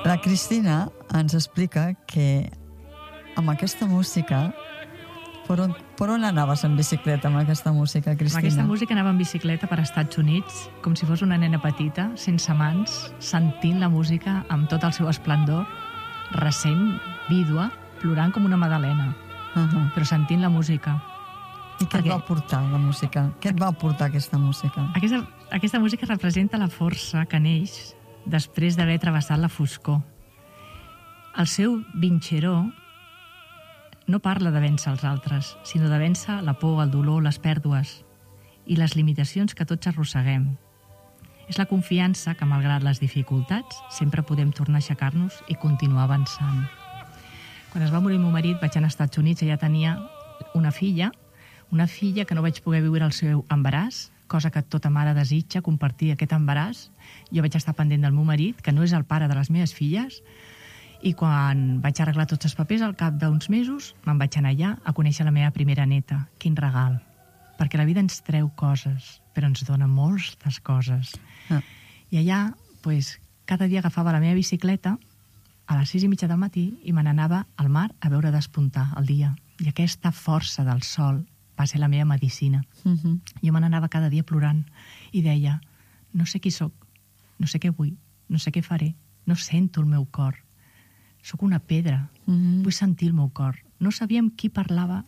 La Cristina ens explica que amb aquesta música... Per on anaves en bicicleta amb aquesta música, Cristina? Amb aquesta música anava en bicicleta per Estats Units, com si fos una nena petita, sense mans, sentint la música amb tot el seu esplendor, recent, vídua, plorant com una magdalena, però sentint la música. I què et va portar, la música? Què et va portar aquesta música? Aquesta música representa la força que neix després d'haver travessat la foscor. El seu vinxeró no parla de vèncer els altres, sinó de vèncer la por, el dolor, les pèrdues i les limitacions que tots arrosseguem. És la confiança que, malgrat les dificultats, sempre podem tornar a aixecar-nos i continuar avançant. Quan es va morir el meu marit, vaig anar als Estats Units, ella tenia una filla que no vaig poder viure el seu embaràs, cosa que tota mare desitja, compartir aquest embaràs. Jo vaig estar pendent del meu marit, que no és el pare de les meves filles, i quan vaig arreglar tots els papers, al cap d'uns mesos, me'n vaig anar allà a conèixer la meva primera neta. Quin regal. Perquè la vida ens treu coses, però ens dona moltes coses. I allà, cada dia agafava la meva bicicleta a les 6:30 del matí i me n'anava al mar a veure despuntar el dia. I aquesta força del sol va ser la meva medicina. Jo me n'anava cada dia plorant i deia, no sé qui sóc, no sé què vull, no sé què faré, no sento el meu cor. Soc una pedra, vull sentir el meu cor. No sabíem qui parlava,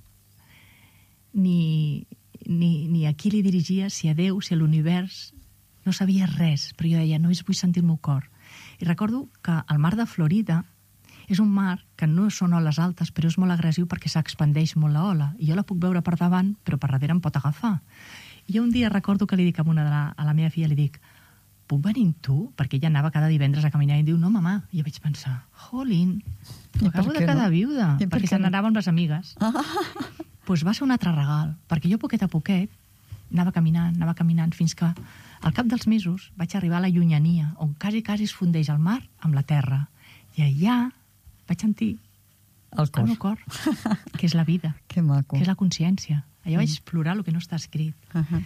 ni a qui li dirigia, si a Déu, si a l'univers. No sabia res, però jo deia, només vull sentir el meu cor. I recordo que el mar de Florida és un mar que no són oles altes, però és molt agressiu perquè s'expandeix molt l'ola. I jo la puc veure per davant, però per darrere em pot agafar. I jo un dia recordo que li dic a la meva filla, li dic, puc venir amb tu? Perquè ella anava cada divendres a caminar i diu, no, mamà. I jo vaig pensar, jolín, acabo de quedar viuda, perquè se n'anava amb les amigues. Doncs va ser un altre regal, perquè jo poquet a poquet anava caminant, fins que al cap dels mesos vaig arribar a la llunyania, on quasi es fundeix el mar amb la terra. I allà vaig sentir el meu cor, que és la vida, que és la consciència. Allà vaig explorar el que no està escrit.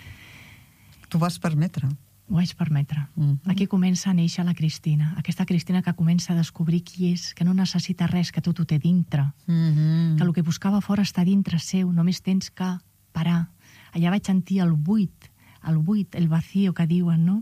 Tu vas permetre? Ho vaig permetre. Aquí comença a néixer la Cristina, aquesta Cristina que comença a descobrir qui és, que no necessita res, que tot ho té dintre, que el que buscava fora està dintre seu, només tens que parar. Allà vaig sentir el buit, el vacío que diuen, no?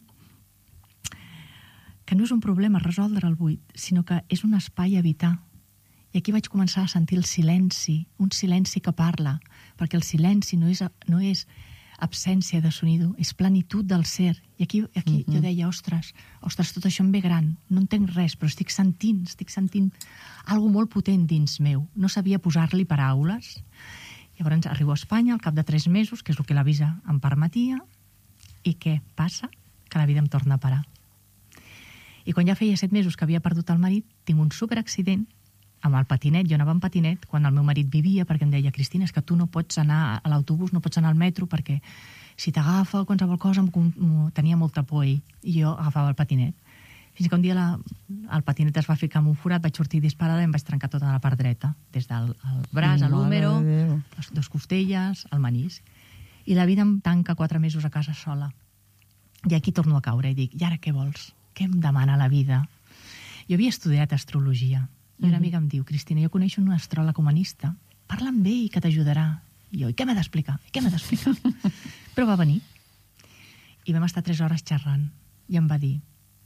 Que no és un problema resoldre el buit, sinó que és un espai a habitar. I aquí vaig començar a sentir el silenci, un silenci que parla, perquè el silenci no és absència de sonido, és plenitud del ser. I aquí jo deia, ostres, tot això em ve gran, no entenc res, però estic sentint algo molt potent dins meu. No sabia posar-li paraules. Llavors arribo a Espanya al cap de 3 mesos, que és el que la visa em permetia, i què passa? Que la vida em torna a parar. I quan ja feia 7 mesos que havia perdut el marit, tinc un superaccident amb el patinet. Jo anava en patinet quan el meu marit vivia, perquè em deia, Cristina, és que tu no pots anar a l'autobús, no pots anar al metro, perquè si t'agafa qualsevol cosa tenia molta por ell. I jo agafava el patinet. Fins que un dia el patinet es va ficar en un forat, vaig sortir disparada i em vaig trencar tota la part dreta, des del braç a l'húmero, les 2 costelles, el menisc. I la vida em tanca 4 mesos a casa sola. I aquí torno a caure i dic, i ara què vols? Què em demana la vida? Jo havia estudiat astrologia. I una amiga em diu, Cristina, jo coneixo un astròleg humanista, parla amb ell que t'ajudarà. I jo, i què m'ha d'explicar? Però va venir. I vam estar 3 hores xerrant. I em va dir,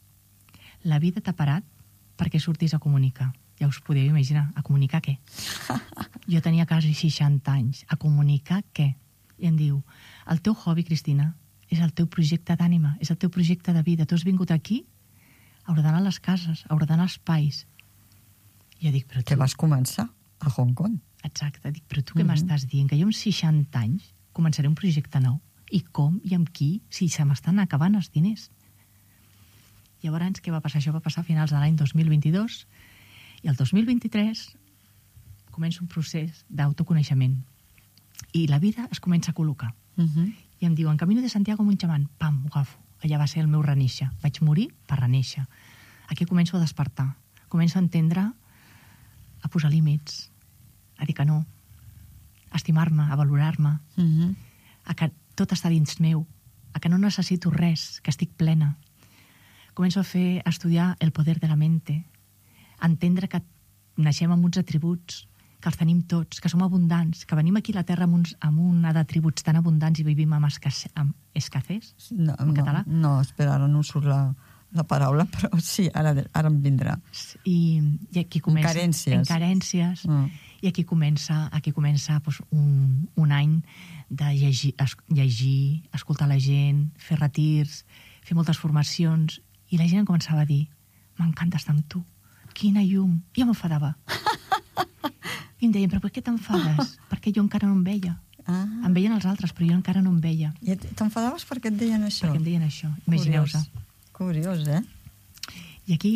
la vida t'ha parat perquè sortis a comunicar. Ja us podeu imaginar, a comunicar què? Jo tenia quasi 60 anys. A comunicar què? I em diu, el teu hobby, Cristina, és el teu projecte d'ànima, és el teu projecte de vida. Tu has vingut aquí a ordenar les cases, a ordenar espais. Jo dic, però tu... Que vas començar a Hong Kong. Exacte, dic, però tu què m'estàs dient? Que jo amb 60 anys començaré un projecte nou? I com i amb qui? Si se m'estan acabant els diners. Llavors, què va passar? Això va passar a finals de l'any 2022 i el 2023 comença un procés d'autoconeixement. I la vida es comença a col·locar. I em diuen, Camino de Santiago amb un xaman. Pam, ho agafo. Allà va ser el meu renéixer. Vaig morir per renéixer. Aquí començo a despertar. Començo a entendre, a posar límits, a dir que no, a estimar-me, a valorar-me, a que tot està dins meu, a que no necessito res, que estic plena. Començo a estudiar el poder de la mente entendre que naixem amb uns atributs, que els tenim tots, que som abundants, que venim aquí a la Terra amb una d'atributs tan abundants i vivim amb escassez, en català. No, espera, ara no surt la paraula, però sí, ara em vindrà. I aquí comença... En carències. I aquí comença doncs, un any de llegir, escoltar la gent, fer retirs, fer moltes formacions, i la gent em començava a dir: m'encanta estar amb tu, quina llum. I jo m'enfadava. I em deien: però per què t'enfades? Perquè jo encara no em veia. Em veien els altres, però jo encara no em veia. I t'enfadaves perquè et deien això? Perquè em deien això, imagineu-vos. Curiós, eh? I aquí,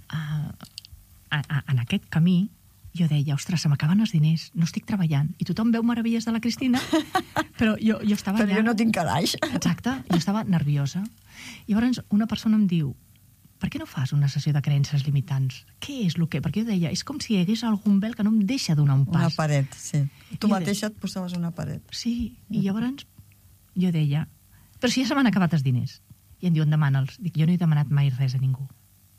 en aquest camí, jo deia: ostres, se m'acaben els diners, no estic treballant. I tothom veu meravelles de la Cristina, però jo estava allà... Però jo no tinc calaix. Exacte, jo estava nerviosa. I llavors una persona em diu: per què no fas una sessió de creences limitants? Què és el que...? Perquè jo deia, és com si hi hagués algun vel que no em deixa donar un pas. Una paret, sí. Tu mateixa et posaves una paret. Sí, i llavors jo deia: però si ja se m'han acabat els diners. I em diuen: demana'ls. Dic: jo no he demanat mai res a ningú.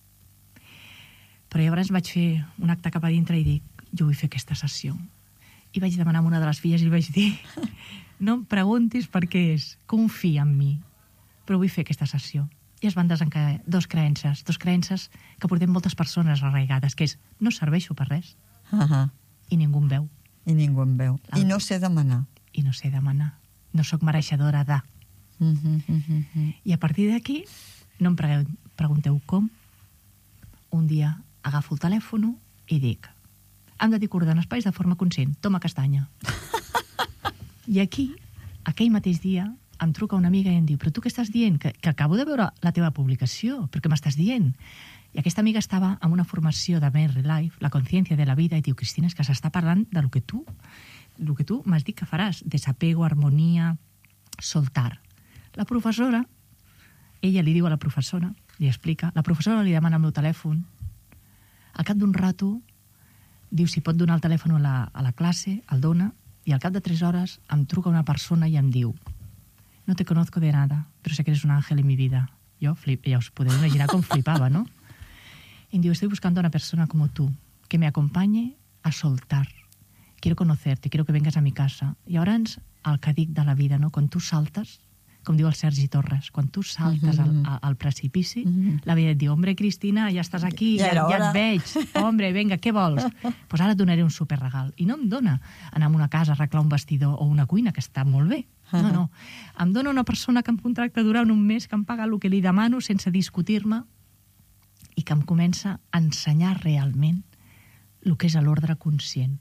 Però llavors vaig fer un acte cap a dintre i dic: jo vull fer aquesta sessió. I vaig demanar a una de les filles i li vaig dir: no em preguntis per què és, confia en mi, però vull fer aquesta sessió. I es van desencadenar dos creences que portem moltes persones arraigades, que és: no serveixo per res, i ningú em veu. I ningú em veu. I no sé demanar. I no sé demanar. No sóc mereixedora de... I a partir d'aquí, no em pregunteu com, un dia agafo el telèfon i dic: hem de dir coordenar espais de forma conscient, toma castanya. I aquí, aquell mateix dia, em truca una amiga i em diu: però tu què estàs dient? Que acabo de veure la teva publicació, però què m'estàs dient? I aquesta amiga estava en una formació de Mary Life, la consciència de la vida, i diu: Cristina, és que s'està parlant de lo que tu m'has dit que faràs, desapego, harmonia, soltar. La professora, ella li diu a la professora, li explica, la professora li demana el meu telèfon, al cap d'un rato diu si pot donar el telèfon a la classe, el dona, i al cap de 3 hores em truca una persona i em diu: no te conozco de nada, pero sé que eres un ángel en mi vida. Jo ja us podeu imaginar com flipava, ¿no? Y em diu: estoy buscando a una persona como tú, que me acompañe a soltar. Quiero conocerte, quiero que vengas a mi casa. I llavors, el que dic de la vida, no? Quan tu saltes, com diu el Sergi Torres, quan tu saltes al precipici, la vida et diu: hombre, Cristina, ja estàs aquí, ja et veig, hombre, venga, què vols? Pues ara et donaré un superregal. I no em dona anar a una casa a arreglar un vestidor o una cuina, que està molt bé. No. Em dona una persona que em contracta durant un mes, que em paga el que li demano sense discutir-me i que em comença a ensenyar realment el que és l'ordre conscient.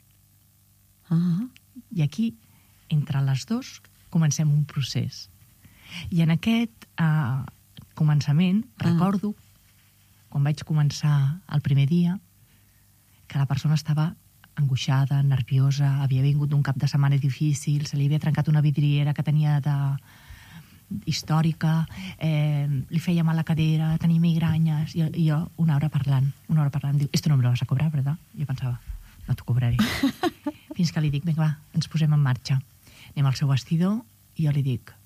I aquí, entre les dos, comencem un procés. I en aquest començament, recordo, quan vaig començar el primer dia, que la persona estava angoixada, nerviosa, havia vingut d'un cap de setmana difícil, se li havia trencat una vidriera que tenia històrica, li feia mal la cadera, tenia migranyes, i jo una hora parlant, diu: esto no me lo vas a cobrar, ¿verdad? Jo pensava: no t'ho cobraré. Fins que li dic: vinga, va, ens posem en marxa. Anem al seu vestidor i jo li dic: